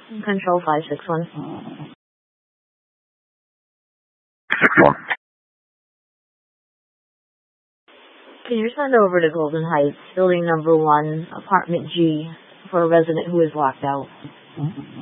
Control 561. 6-1. Can you send over to Golden Heights, building number 1, apartment G, for a resident who is locked out?